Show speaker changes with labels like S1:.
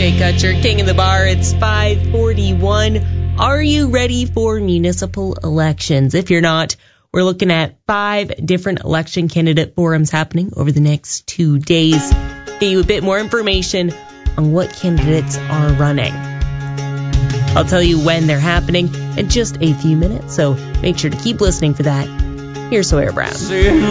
S1: Jay Kutcher, King of the Bar. It's 5:41. Are you ready for municipal elections? If you're not, we're looking at 5 different election candidate forums happening over the next 2 days. Get you a bit more information on what candidates are running. I'll tell you when they're happening in just a few minutes, so make sure to keep listening for that. Here's Sawyer Brown.